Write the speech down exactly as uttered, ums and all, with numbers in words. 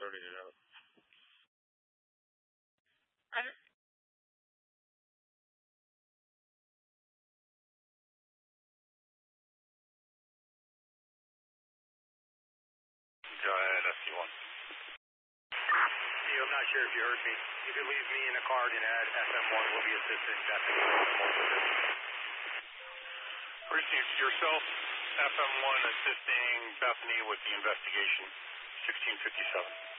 thirty to know. Go ahead, S C one. I'm not sure if you heard me. You could leave me in a card and add S M one will be assistant. Bethany S M one assistant. Received yourself, F M one assisting Bethany with the investigation, sixteen fifty-seven.